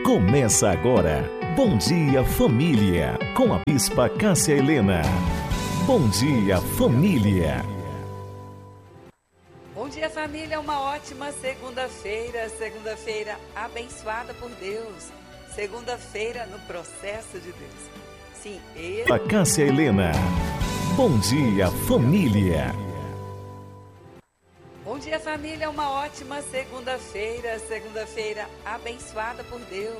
Começa agora. Bom Dia Família, com a Bispa Cássia Helena. Bom Dia Família. Bom dia, família. Uma ótima segunda-feira. Segunda-feira abençoada por Deus. Segunda-feira no processo de Deus. Sim, A Cássia Helena. Bom Dia Família. Bom dia, família. Uma ótima segunda-feira. Segunda-feira abençoada por Deus.